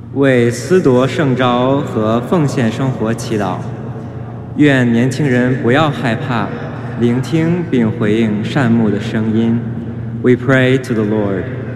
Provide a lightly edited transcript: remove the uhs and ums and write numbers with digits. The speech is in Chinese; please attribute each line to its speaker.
Speaker 1: 为思夺圣召和奉献生活祈祷，愿年轻人不要害怕，聆听并回应善牧的声音。We pray to the Lord.